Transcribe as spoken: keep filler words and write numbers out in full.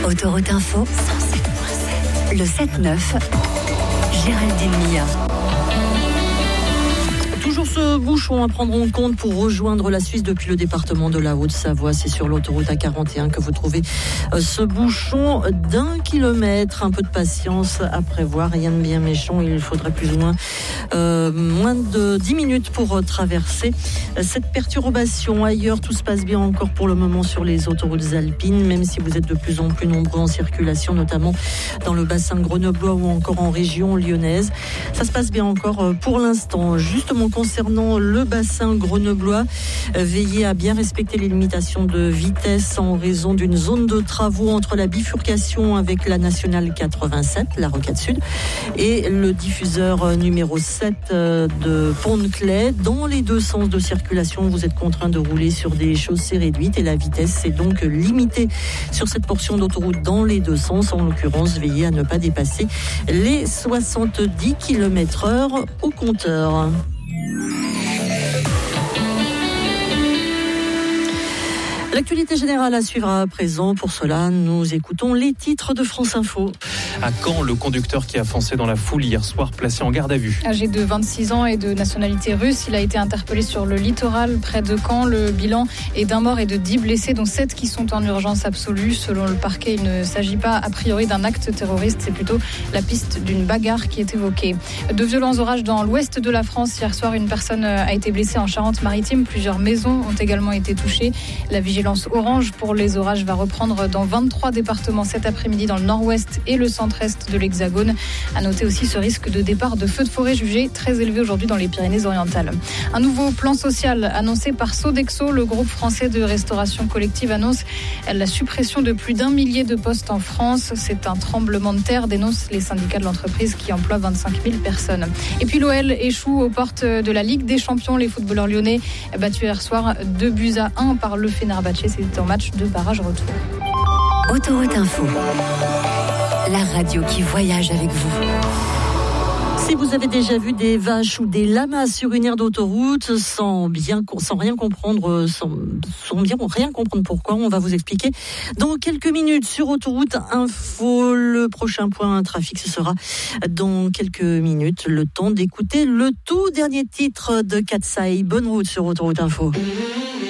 Autoroute Info, le sept neuf, Géraldine Mia. Toujours ce bouchon à prendre en compte pour rejoindre la Suisse depuis le département de la Haute-Savoie. C'est sur l'autoroute A quarante et un que vous trouvez ce bouchon d'un kilomètre. Un peu de patience à prévoir, rien de bien méchant. Il faudrait plus ou moins euh, moins de dix minutes pour traverser cette perturbation. Ailleurs, tout se passe bien encore pour le moment sur les autoroutes alpines, même si vous êtes de plus en plus nombreux en circulation, notamment dans le bassin grenoblois ou encore en région lyonnaise. Ça se passe bien encore pour l'instant. Justement, concernant le bassin grenoblois, veillez à bien respecter les limitations de vitesse en raison d'une zone de travaux entre la bifurcation avec la nationale quatre-vingt-sept, la Rocade Sud, et le diffuseur numéro sept de Pont-de-Claix. Dans les deux sens de circulation, vous êtes contraint de rouler sur des chaussées réduites et la vitesse est donc limitée sur cette portion d'autoroute dans les deux sens. En l'occurrence, veillez à ne pas dépasser les soixante-dix kilomètres heure au compteur. L'actualité générale à suivre à présent. Pour cela, nous écoutons les titres de France Info. À Caen, le conducteur qui a foncé dans la foule hier soir, placé en garde à vue. Âgé de vingt-six ans et de nationalité russe, il a été interpellé sur le littoral près de Caen. Le bilan est d'un mort et de dix blessés, dont sept qui sont en urgence absolue. Selon le parquet, il ne s'agit pas a priori d'un acte terroriste, c'est plutôt la piste d'une bagarre qui est évoquée. De violents orages dans l'ouest de la France. Hier soir, une personne a été blessée en Charente-Maritime. Plusieurs maisons ont également été touchées. La vigilance orange pour les orages va reprendre dans vingt-trois départements cet après-midi dans le nord-ouest et le centre-est de l'Hexagone. À noter aussi ce risque de départ de feux de forêt jugé très élevé aujourd'hui dans les Pyrénées-Orientales. Un nouveau plan social annoncé par Sodexo, le groupe français de restauration collective, annonce la suppression de plus d'un millier de postes en France. C'est un tremblement de terre, dénoncent les syndicats de l'entreprise qui emploient vingt-cinq mille personnes. Et puis l'O L échoue aux portes de la Ligue des Champions. Les footballeurs lyonnais battus hier soir deux buts à un par le Fenerbahçe. C'était en match de barrage retour. Autoroute Info, la radio qui voyage avec vous. Si vous avez déjà vu des vaches ou des lamas sur une aire d'autoroute sans bien, sans rien comprendre, sans, sans bien rien comprendre pourquoi, on va vous expliquer dans quelques minutes sur Autoroute Info. Le prochain point trafic, ce sera dans quelques minutes. Le temps d'écouter le tout dernier titre de Katsai. Bonne route sur Autoroute Info.